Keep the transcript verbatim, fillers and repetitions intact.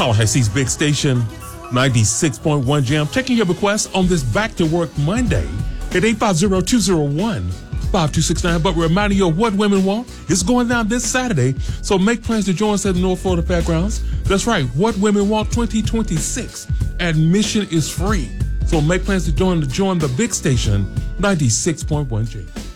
Tallahassee's Big Station, ninety-six point one Jam. Taking your requests on this Back to Work Monday at eight five zero, two zero one, five two six nine. But reminding you of what women want is going down this Saturday, so make plans to join us at the North Florida Fairgrounds. That's right, What Women Want twenty twenty-six. Admission is free, so make plans to join, to join the Big Station, ninety-six point one Jam.